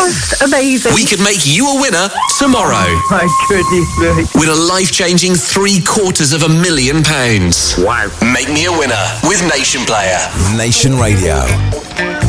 just amazing. We could make you a winner tomorrow. My goodness me. Win a life-changing £750,000. Wow. Make me a winner with Nation Player. Nation Radio.